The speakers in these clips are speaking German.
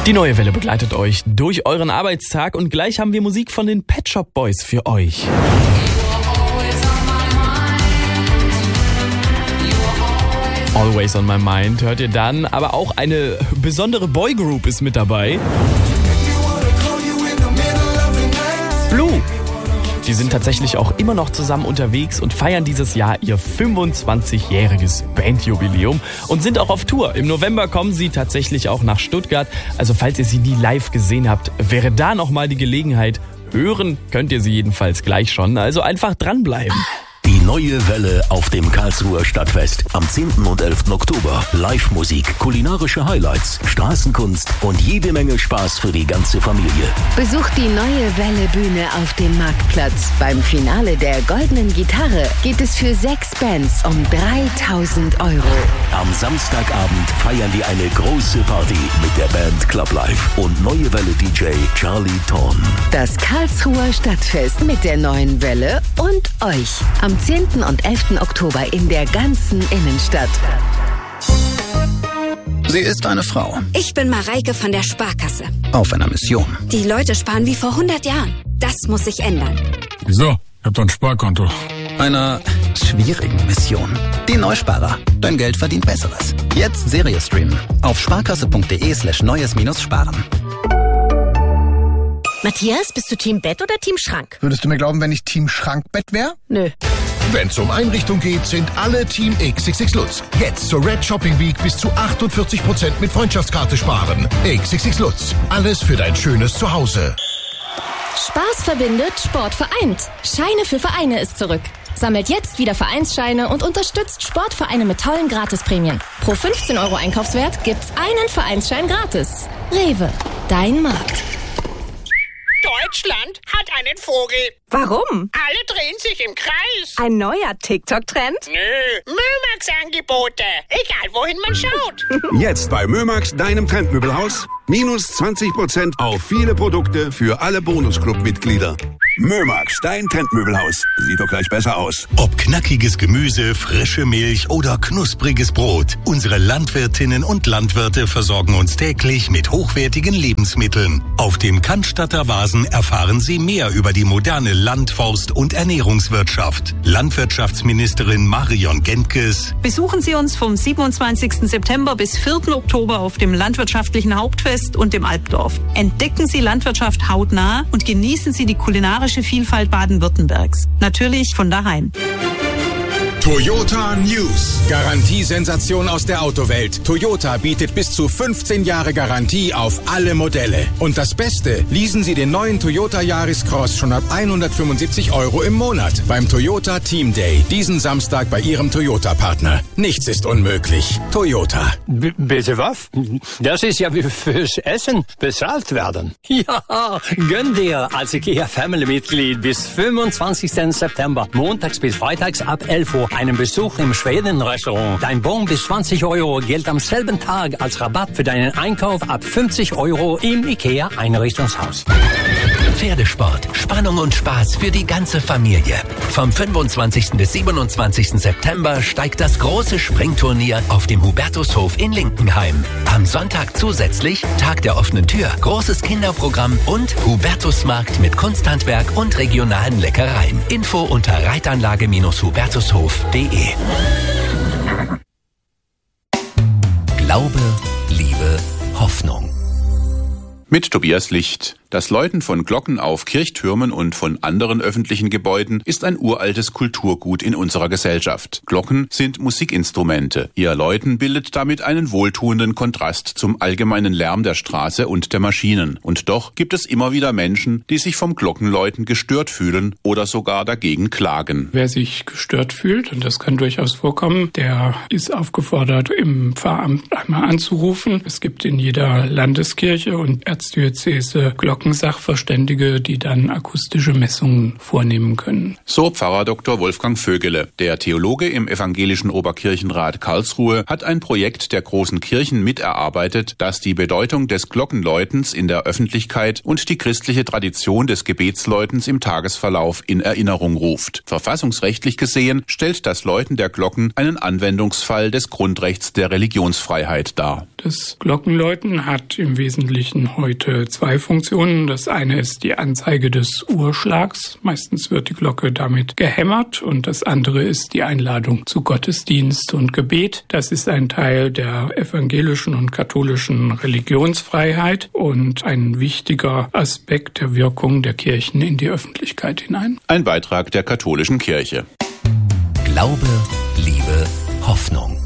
Die neue Welle begleitet euch durch euren Arbeitstag und gleich haben wir Musik von den Pet Shop Boys für euch. Always on my mind hört ihr dann, aber auch eine besondere Boygroup ist mit dabei. Blue. Die sind tatsächlich auch immer noch zusammen unterwegs und feiern dieses Jahr ihr 25-jähriges Bandjubiläum und sind auch auf Tour. Im November kommen sie tatsächlich auch nach Stuttgart. Also falls ihr sie nie live gesehen habt, wäre da nochmal die Gelegenheit. Hören könnt ihr sie jedenfalls gleich schon. Also einfach dranbleiben. Die neue Welle auf dem Karlsruher Stadtfest am 10. und 11. Oktober. Live-Musik, kulinarische Highlights, Straßenkunst und jede Menge Spaß für die ganze Familie. Besucht die neue Welle-Bühne auf dem Marktplatz. Beim Finale der Goldenen Gitarre geht es für 6 Bands um 3.000 €. Am Samstagabend feiern die eine große Party mit der Band Club Life und neue Welle-DJ Charlie Thorn. Das Karlsruher Stadtfest mit der neuen Welle und euch. Am 10. und 11. Oktober in der ganzen Innenstadt. Sie ist eine Frau. Ich bin Mareike von der Sparkasse. Auf einer Mission. Die Leute sparen wie vor 100 Jahren. Das muss sich ändern. Wieso? Ich hab doch ein Sparkonto. Einer schwierigen Mission. Die Neusparer. Dein Geld verdient Besseres. Jetzt Serie streamen. Auf sparkasse.de/neues-sparen. Matthias, bist du Team Bett oder Team Schrank? Würdest du mir glauben, wenn ich Team Schrankbett wäre? Nö. Wenn's um Einrichtung geht, sind alle Team XXX Lutz. Jetzt zur Red Shopping Week bis zu 48% mit Freundschaftskarte sparen. XXX Lutz. Alles für dein schönes Zuhause. Spaß verbindet, Sport vereint. Scheine für Vereine ist zurück. Sammelt jetzt wieder Vereinsscheine und unterstützt Sportvereine mit tollen Gratisprämien. Pro 15 € Einkaufswert gibt's einen Vereinsschein gratis. Rewe, dein Markt. Deutschland hat einen Vogel. Warum? Alle drehen sich im Kreis. Ein neuer TikTok-Trend? Nö, Mömax-Angebote. Egal, wohin man schaut. Jetzt bei Mömax, deinem Trendmöbelhaus. Minus 20% auf viele Produkte für alle Bonusclub-Mitglieder. Mömax, dein Trendmöbelhaus. Sieht doch gleich besser aus. Ob knackiges Gemüse, frische Milch oder knuspriges Brot. Unsere Landwirtinnen und Landwirte versorgen uns täglich mit hochwertigen Lebensmitteln. Auf dem Cannstatter Vasen erfahren Sie mehr über die moderne Land-, Forst- und Ernährungswirtschaft. Landwirtschaftsministerin Marion Gentges. Besuchen Sie uns vom 27. September bis 4. Oktober auf dem landwirtschaftlichen Hauptfest und dem Alpdorf. Entdecken Sie Landwirtschaft hautnah und genießen Sie die kulinarische Vielfalt Baden-Württembergs. Natürlich von daheim. Toyota News. Garantiesensation aus der Autowelt. Toyota bietet bis zu 15 Jahre Garantie auf alle Modelle. Und das Beste, leasen Sie den neuen Toyota Yaris Cross schon ab 175 € im Monat beim Toyota Team Day. Diesen Samstag bei Ihrem Toyota-Partner. Nichts ist unmöglich. Toyota. Bitte was? Das ist ja wie fürs Essen bezahlt werden. Ja, gönn dir als IKEA-Family-Mitglied bis 25. September, montags bis freitags ab 11 Uhr einen Besuch im Schweden-Restaurant. Dein Bon bis 20 € gilt am selben Tag als Rabatt für deinen Einkauf ab 50 € im IKEA-Einrichtungshaus. Pferdesport, Spannung und Spaß für die ganze Familie. Vom 25. bis 27. September steigt das große Springturnier auf dem Hubertushof in Linkenheim. Am Sonntag zusätzlich Tag der offenen Tür, großes Kinderprogramm und Hubertusmarkt mit Kunsthandwerk und regionalen Leckereien. Info unter reitanlage-hubertushof.de. Glaube, Liebe, Hoffnung. Mit Tobias Licht. Das Läuten von Glocken auf Kirchtürmen und von anderen öffentlichen Gebäuden ist ein uraltes Kulturgut in unserer Gesellschaft. Glocken sind Musikinstrumente. Ihr Läuten bildet damit einen wohltuenden Kontrast zum allgemeinen Lärm der Straße und der Maschinen. Und doch gibt es immer wieder Menschen, die sich vom Glockenläuten gestört fühlen oder sogar dagegen klagen. Wer sich gestört fühlt, und das kann durchaus vorkommen, der ist aufgefordert, im Pfarramt einmal anzurufen. Es gibt in jeder Landeskirche und Erzdiözese Glocken Glockensachverständige, die dann akustische Messungen vornehmen können. So Pfarrer Dr. Wolfgang Vögele. Der Theologe im Evangelischen Oberkirchenrat Karlsruhe hat ein Projekt der großen Kirchen miterarbeitet, das die Bedeutung des Glockenläutens in der Öffentlichkeit und die christliche Tradition des Gebetsläutens im Tagesverlauf in Erinnerung ruft. Verfassungsrechtlich gesehen stellt das Läuten der Glocken einen Anwendungsfall des Grundrechts der Religionsfreiheit dar. Das Glockenläuten hat im Wesentlichen heute zwei Funktionen. Das eine ist die Anzeige des Uhrschlags. Meistens wird die Glocke damit gehämmert. Und das andere ist die Einladung zu Gottesdienst und Gebet. Das ist ein Teil der evangelischen und katholischen Religionsfreiheit und ein wichtiger Aspekt der Wirkung der Kirchen in die Öffentlichkeit hinein. Ein Beitrag der katholischen Kirche. Glaube, Liebe, Hoffnung.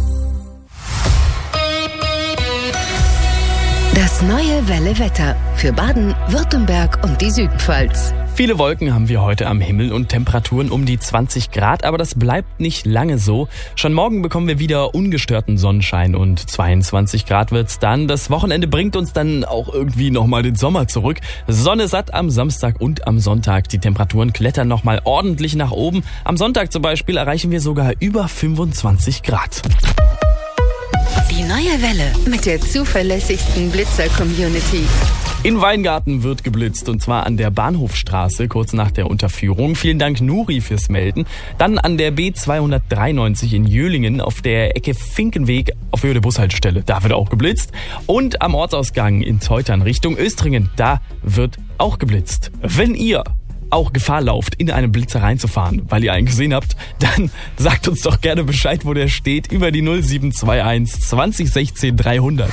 Das neue Welle-Wetter für Baden, Württemberg und die Südpfalz. Viele Wolken haben wir heute am Himmel und Temperaturen um die 20 Grad, aber das bleibt nicht lange so. Schon morgen bekommen wir wieder ungestörten Sonnenschein und 22 Grad wird's dann. Das Wochenende bringt uns dann auch irgendwie nochmal den Sommer zurück. Sonne satt am Samstag und am Sonntag. Die Temperaturen klettern nochmal ordentlich nach oben. Am Sonntag zum Beispiel erreichen wir sogar über 25 Grad. Die neue Welle mit der zuverlässigsten Blitzer-Community. In Weingarten wird geblitzt und zwar an der Bahnhofstraße kurz nach der Unterführung. Vielen Dank Nuri fürs Melden. Dann an der B293 in Jöhlingen auf der Ecke Finkenweg auf Höhe der Bushaltestelle. Da wird auch geblitzt. Und am Ortsausgang in Zeutern Richtung Östringen, da wird auch geblitzt. Wenn ihr auch Gefahr lauft, in eine Blitzer reinzufahren, weil ihr einen gesehen habt, dann sagt uns doch gerne Bescheid, wo der steht, über die 0721 2016 300.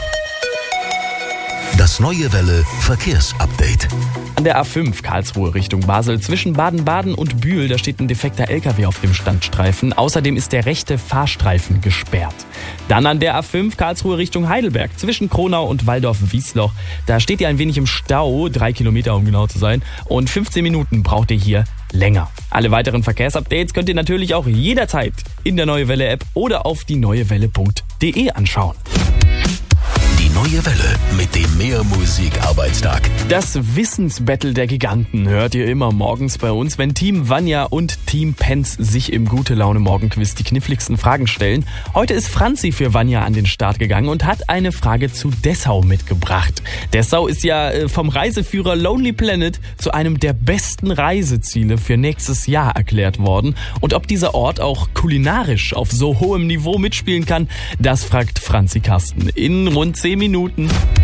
Das neue Welle Verkehrsupdate. An der A5 Karlsruhe Richtung Basel zwischen Baden-Baden und Bühl, da steht ein defekter LKW auf dem Standstreifen. Außerdem ist der rechte Fahrstreifen gesperrt. Dann an der A5 Karlsruhe Richtung Heidelberg zwischen Kronau und Waldorf-Wiesloch. Da steht ihr ein wenig im Stau, 3 Kilometer um genau zu sein. Und 15 Minuten braucht ihr hier länger. Alle weiteren Verkehrsupdates könnt ihr natürlich auch jederzeit in der Neue Welle App oder auf dieneuewelle.de anschauen. Neue Welle mit dem Mehr-Musik-Arbeitstag. Das Wissensbattle der Giganten hört ihr immer morgens bei uns, wenn Team Vanja und Team Penz sich im Gute-Laune-Morgenquiz die kniffligsten Fragen stellen. Heute ist Franzi für Vanja an den Start gegangen und hat eine Frage zu Dessau mitgebracht. Dessau ist ja vom Reiseführer Lonely Planet zu einem der besten Reiseziele für nächstes Jahr erklärt worden. Und ob dieser Ort auch kulinarisch auf so hohem Niveau mitspielen kann, das fragt Franzi Karsten in rund 10 Minuten.